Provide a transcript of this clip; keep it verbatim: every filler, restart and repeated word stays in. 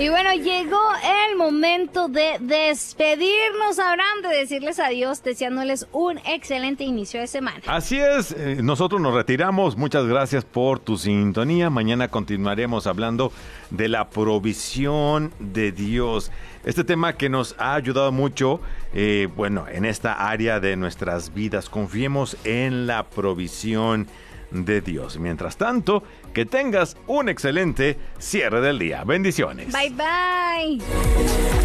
Y bueno, llegó el momento de despedirnos, Abraham, de decirles adiós, deseándoles un excelente inicio de semana. Así es, eh, nosotros nos retiramos. Muchas gracias por tu sintonía. Mañana continuaremos hablando de la provisión de Dios. Este tema que nos ha ayudado mucho, eh, bueno, en esta área de nuestras vidas. Confiemos en la provisión de Dios. Mientras tanto, que tengas un excelente cierre del día. Bendiciones. Bye, bye.